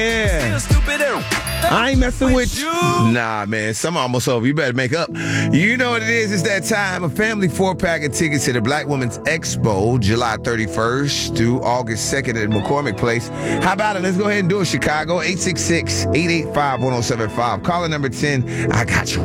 Yeah. I ain't messing with you. Nah, man. Summer almost over. You better make up. You know what it is. It's that time. A family 4-pack of tickets to the Black Women's Expo, July 31st through August 2nd at McCormick Place. How about it? Let's go ahead and do it, Chicago. 866-885-1075. Caller number 10. I got you.